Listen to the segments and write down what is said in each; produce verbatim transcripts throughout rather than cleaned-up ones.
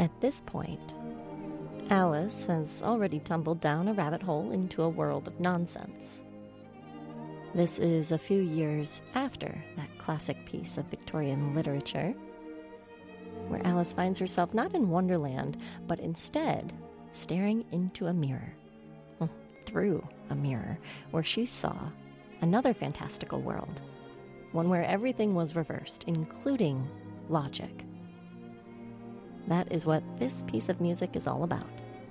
At this point, Alice has already tumbled down a rabbit hole into a world of nonsense. This is a few years after that classic piece of Victorian literature, where Alice finds herself not in Wonderland, but instead staring into a mirror, well, through a mirror, where she saw another fantastical world, one where everything was reversed, including logic. That is what this piece of music is all about.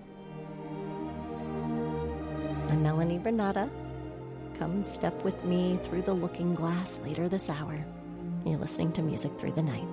I'm Melanie Renata. Come step with me through the looking glass later this hour. You're listening to Music Through the Night.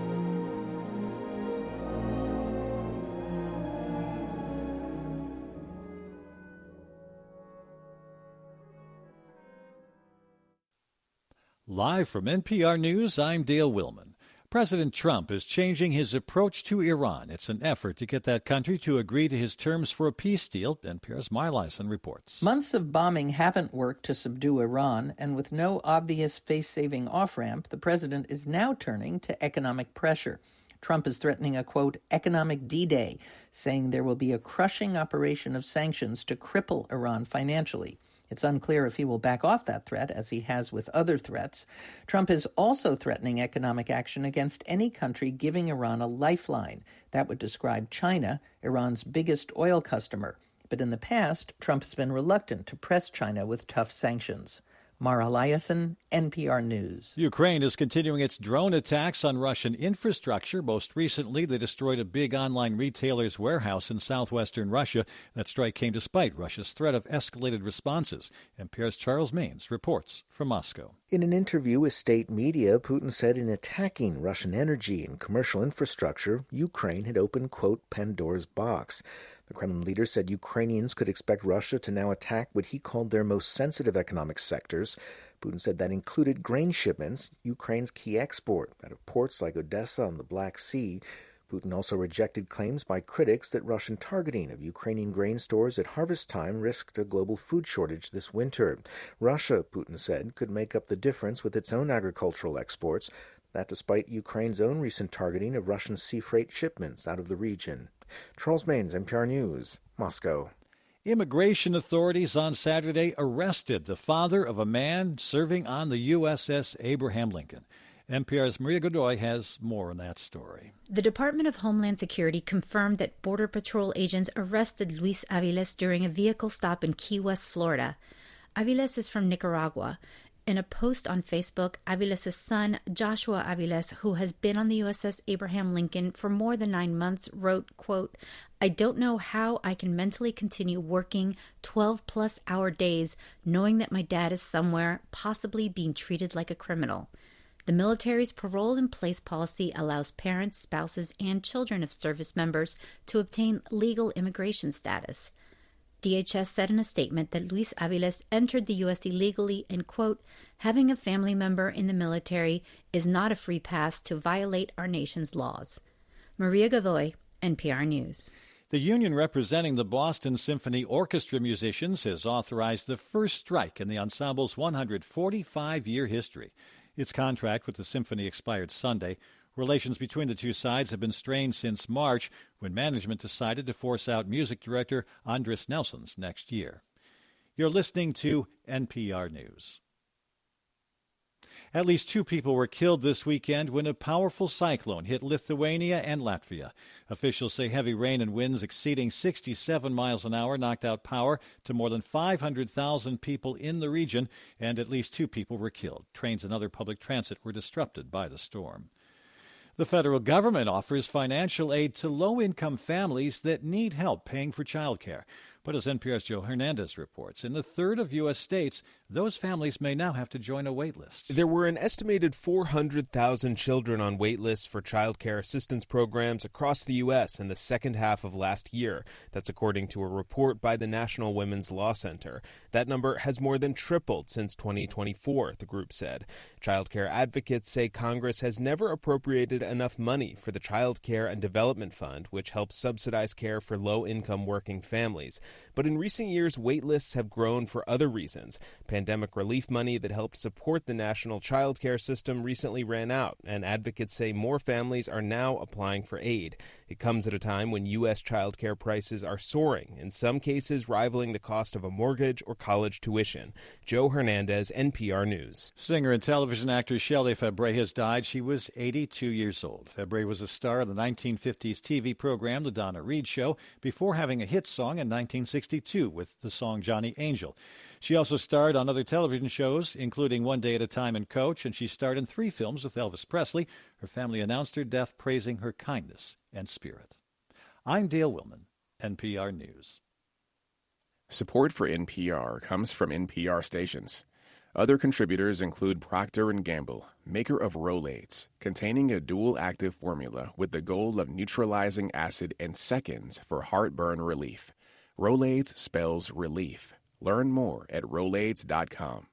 Live from N P R News, I'm Dale Willman. President Trump is changing his approach to Iran. It's an effort to get that country to agree to his terms for a peace deal. N P R's My Lyson reports. Months of bombing haven't worked to subdue Iran, and with no obvious face-saving off-ramp, the president is now turning to economic pressure. Trump is threatening a, quote, economic D-Day, saying there will be a crushing operation of sanctions to cripple Iran financially. It's unclear if he will back off that threat, as he has with other threats. Trump is also threatening economic action against any country giving Iran a lifeline. That would describe China, Iran's biggest oil customer. But in the past, Trump has been reluctant to press China with tough sanctions. Mara Liasson, N P R News. Ukraine is continuing its drone attacks on Russian infrastructure. Most recently, they destroyed a big online retailer's warehouse in southwestern Russia. That strike came despite Russia's threat of escalated responses. N P R's Charles Maines reports from Moscow. In an interview with state media, Putin said in attacking Russian energy and commercial infrastructure, Ukraine had opened, quote, Pandora's box. The Kremlin leader said Ukrainians could expect Russia to now attack what he called their most sensitive economic sectors. Putin said that included grain shipments, Ukraine's key export, out of ports like Odessa on the Black Sea. Putin also rejected claims by critics that Russian targeting of Ukrainian grain stores at harvest time risked a global food shortage this winter. Russia, Putin said, could make up the difference with its own agricultural exports, that despite Ukraine's own recent targeting of Russian sea freight shipments out of the region. Charles Maines, N P R News, Moscow. Immigration authorities on Saturday arrested the father of a man serving on the U S S Abraham Lincoln. N P R's Maria Godoy has more on that story. The Department of Homeland Security confirmed that Border Patrol agents arrested Luis Aviles during a vehicle stop in Key West, Florida. Aviles is from Nicaragua. In a post on Facebook, Aviles' son, Joshua Aviles, who has been on the U S S Abraham Lincoln for more than nine months, wrote, quote, I don't know how I can mentally continue working twelve-plus hour days knowing that my dad is somewhere, possibly being treated like a criminal. The military's parole-in-place policy allows parents, spouses, and children of service members to obtain legal immigration status. D H S said in a statement that Luis Aviles entered the U S illegally and, quote, having a family member in the military is not a free pass to violate our nation's laws. Maria Godoy, N P R News. The union representing the Boston Symphony Orchestra musicians has authorized the first strike in the ensemble's one hundred forty-five year history. Its contract with the symphony expired Sunday. Relations between the two sides have been strained since March, when management decided to force out music director Andris Nelsons next year. You're listening to N P R News. At least two people were killed this weekend when a powerful cyclone hit Lithuania and Latvia. Officials say heavy rain and winds exceeding sixty-seven miles an hour knocked out power to more than five hundred thousand people in the region, and at least two people were killed. Trains and other public transit were disrupted by the storm. The federal government offers financial aid to low-income families that need help paying for childcare. But as N P R's Joe Hernandez reports, in a third of U S states, those families may now have to join a wait list. There were an estimated four hundred thousand children on wait lists for child care assistance programs across the U S in the second half of last year. That's according to a report by the National Women's Law Center. That number has more than tripled since twenty twenty-four, the group said. Child care advocates say Congress has never appropriated enough money for the Child Care and Development Fund, which helps subsidize care for low-income working families. But in recent years, wait lists have grown for other reasons. Pandemic relief money that helped support the national child care system recently ran out, and advocates say more families are now applying for aid. It comes at a time when U S child care prices are soaring, in some cases rivaling the cost of a mortgage or college tuition. Joe Hernandez, N P R News. Singer and television actor Shelley Fabre has died. She was eighty-two years old. Fabre was a star of the nineteen fifties T V program The Donna Reed Show before having a hit song in nineteen sixty-two with the song Johnny Angel. She also starred on other television shows, including One Day at a Time and Coach, and she starred in three films with Elvis Presley. Her family announced her death, praising her kindness and spirit. I'm Dale Willman, N P R News. Support for N P R comes from N P R stations. Other contributors include Procter and Gamble, maker of Rolaids, containing a dual-active formula with the goal of neutralizing acid in seconds for heartburn relief. Rolaids spells relief. Learn more at Rolaids dot com.